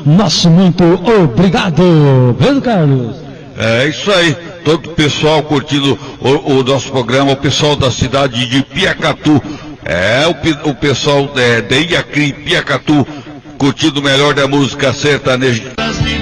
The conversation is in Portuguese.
Nosso muito obrigado, Pedro Carlos. É isso aí, todo o pessoal curtindo o nosso programa, o pessoal da cidade de Piacatu, o pessoal de Iacri, Piacatu, curtindo o melhor da música sertaneja.